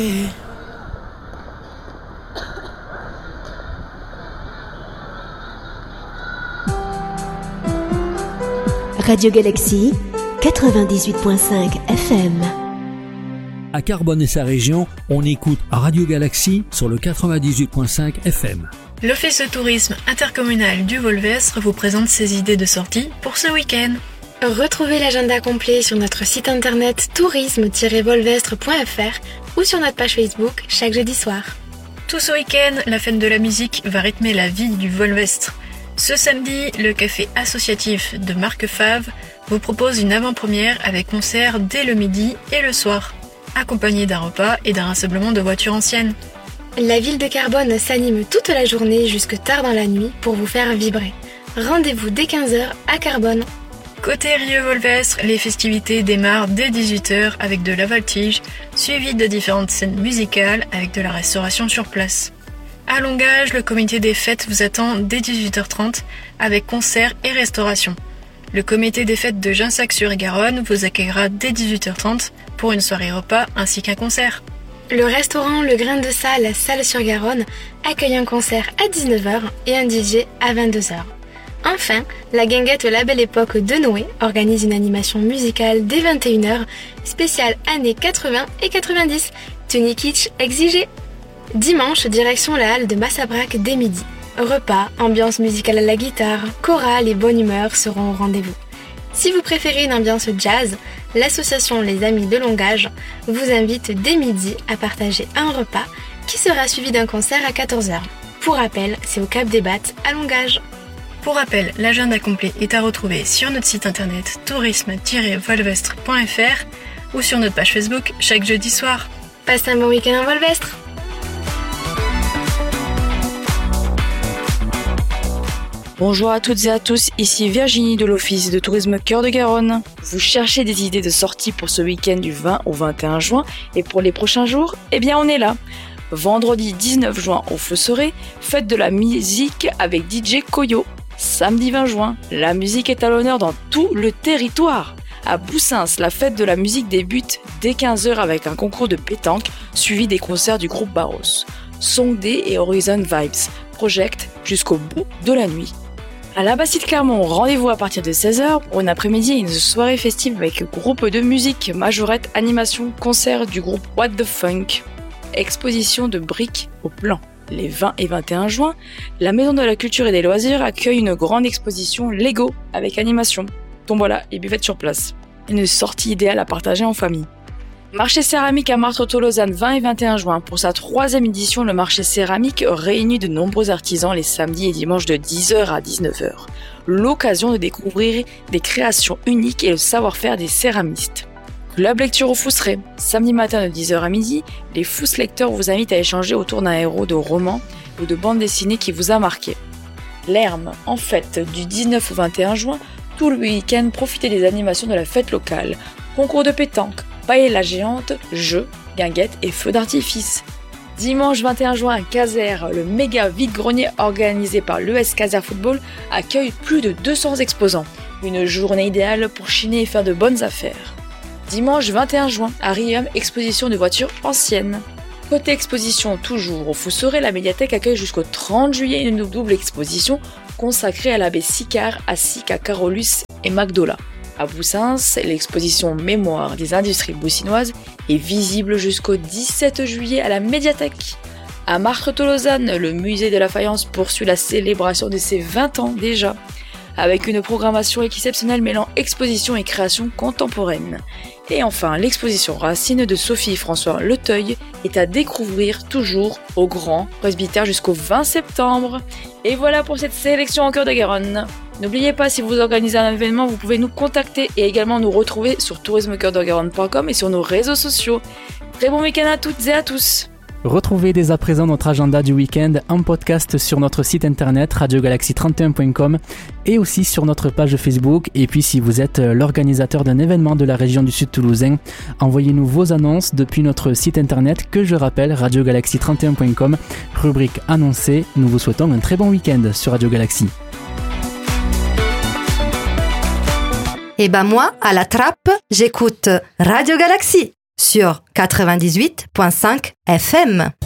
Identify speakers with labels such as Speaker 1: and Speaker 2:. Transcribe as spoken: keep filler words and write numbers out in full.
Speaker 1: Radio Galaxy quatre-vingt-dix-huit virgule cinq F M.
Speaker 2: À Carbone et sa région, on écoute Radio Galaxy sur le quatre-vingt-dix-huit virgule cinq F M.
Speaker 3: L'Office de tourisme intercommunal du Volvestre vous présente ses idées de sortie pour ce week-end.
Speaker 4: Retrouvez l'agenda complet sur notre site internet tourisme tiret volvestre point f r ou sur notre page Facebook chaque jeudi soir.
Speaker 3: Tout ce week-end, la fête de la musique va rythmer la vie du Volvestre. Ce samedi, le café associatif de Marc Favre vous propose une avant-première avec concert dès le midi et le soir, accompagné d'un repas et d'un rassemblement de voitures anciennes.
Speaker 4: La ville de Carbone s'anime toute la journée jusque tard dans la nuit pour vous faire vibrer. Rendez-vous dès quinze heures à Carbone.
Speaker 3: Côté Rieux-Volvestre, les festivités démarrent dès dix-huit heures avec de la voltige, suivi de différentes scènes musicales avec de la restauration sur place. À Longage, le comité des fêtes vous attend dès dix-huit heures trente avec concerts et restauration. Le comité des fêtes de Ginsac-sur-Garonne vous accueillera dès dix-huit heures trente pour une soirée repas ainsi qu'un concert.
Speaker 4: Le restaurant Le Grain de Salle, Salle-sur-Garonne, accueille un concert à dix-neuf heures et un D J à vingt-deux heures. Enfin, la guinguette La Belle Époque de Noé organise une animation musicale dès vingt et une heures, spéciale années quatre-vingts et quatre-vingt-dix, tenue kitsch exigée. Dimanche, direction la halle de Massabrac dès midi. Repas, ambiance musicale à la guitare, chorale et bonne humeur seront au rendez-vous. Si vous préférez une ambiance jazz, l'association Les Amis de Longage vous invite dès midi à partager un repas qui sera suivi d'un concert à quatorze heures. Pour rappel, c'est au Cap des Battes à Longage.
Speaker 3: Pour rappel, l'agenda complet est à retrouver sur notre site internet tourisme tiret volvestre point f r ou sur notre page Facebook chaque jeudi soir.
Speaker 4: Passe un bon week-end en Volvestre.
Speaker 5: Bonjour à toutes et à tous, ici Virginie de l'Office de tourisme Cœur de Garonne. Vous cherchez des idées de sortie pour ce week-end du vingt au vingt et un juin et pour les prochains jours? Eh bien on est là. Vendredi dix-neuf juin au Feu-Serré, fête de la musique avec D J Koyo. Samedi vingt juin, la musique est à l'honneur dans tout le territoire. À Boussins, la fête de la musique débute dès quinze heures avec un concours de pétanque suivi des concerts du groupe Barros. Song Day et Horizon Vibes project jusqu'au bout de la nuit. À la Bastide Clermont, rendez-vous à partir de seize heures pour une après-midi et une soirée festive avec groupe de musique, majorette, animation, concert du groupe What the Funk. Exposition de briques au plan. Les vingt et vingt et un juin, la Maison de la Culture et des Loisirs accueille une grande exposition Lego avec animation, tombola et buvette sur place. Une sortie idéale à partager en famille. Marché céramique à Martres-Tolosane vingt et vingt et un juin. Pour sa troisième édition, le marché céramique réunit de nombreux artisans les samedis et dimanches de dix heures à dix-neuf heures. L'occasion de découvrir des créations uniques et le savoir-faire des céramistes. Club lecture au Fousseret. Samedi matin de dix heures à midi, les Fous lecteurs vous invitent à échanger autour d'un héros de roman ou de bande dessinée qui vous a marqué. L'Herme, en fête du dix-neuf au vingt et un juin, tout le week-end, profitez des animations de la fête locale. Concours de pétanque, paella géante, jeux, guinguettes et feux d'artifice. Dimanche vingt et un juin à Caser, le méga vide-grenier organisé par l'E S Caser Football accueille plus de deux cents exposants. Une journée idéale pour chiner et faire de bonnes affaires. Dimanche vingt et un juin, à Riom, exposition de voitures anciennes. Côté exposition, toujours au Fou-Seré, la médiathèque accueille jusqu'au trente juillet une double exposition consacrée à l'abbé Sicard ainsi qu'à Carolus et Magdola. À Boussins, l'exposition Mémoire des industries boussinoises est visible jusqu'au dix-sept juillet à la médiathèque. À Martres-Tolosane, le musée de la faïence poursuit la célébration de ses vingt ans déjà, avec une programmation exceptionnelle mêlant exposition et création contemporaine. Et enfin, l'exposition Racine de Sophie-François Leteuil est à découvrir toujours au Grand Presbytère jusqu'au vingt septembre. Et voilà pour cette sélection en Cœur de Garonne. N'oubliez pas, si vous organisez un événement, vous pouvez nous contacter et également nous retrouver sur tourisme cœur de garonne point com et sur nos réseaux sociaux. Très bon week-end à toutes et à tous.
Speaker 6: Retrouvez dès à présent notre agenda du week-end en podcast sur notre site internet radio galaxy trente et un point com et aussi sur notre page Facebook. Et puis si vous êtes l'organisateur d'un événement de la région du Sud Toulousain, envoyez-nous vos annonces depuis notre site internet que je rappelle, radio galaxy trente et un point com, rubrique annoncée. Nous vous souhaitons un très bon week-end sur Radio Galaxy.
Speaker 7: Et ben moi, à la trappe, j'écoute Radio Galaxy sur quatre-vingt-dix-huit virgule cinq F M.